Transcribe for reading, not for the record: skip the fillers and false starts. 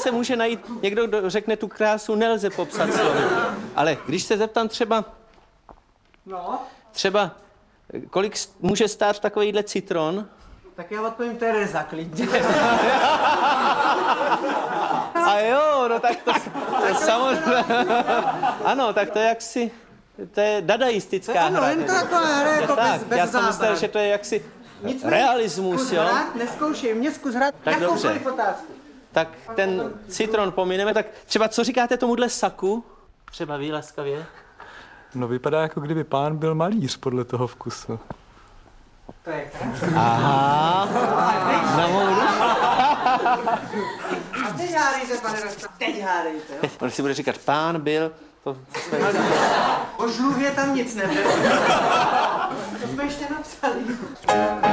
se může najít někdo, kdo řekne, tu krásu nelze popsat slovy. Ale když se zeptám třeba, kolik může stát takovýhle citron? Tak já odpovím Tereza, klidně. A jo, no tak to samozřejmě. Ano, tak to je jaksi, to je dadaistická hra. Ano, jen to taková hra jako bez já jsem myslel, zábran. že to je jaksi realismus, jo? Hrát, neskoušej, mě zkus hrát Tak jakoukoliv otázku. Tak ten citron pomineme, tak třeba co říkáte tomuhle saku? Třeba vy laskavě. No vypadá, jako kdyby pán byl malíř podle toho vkusu. To je krásné. Aha. Na mou A teď hádejte, pane Rosta, teď hádejte, jo? On si bude říkat, pán byl... O žluvě tam nic nebylo. To jsme ještě napsali.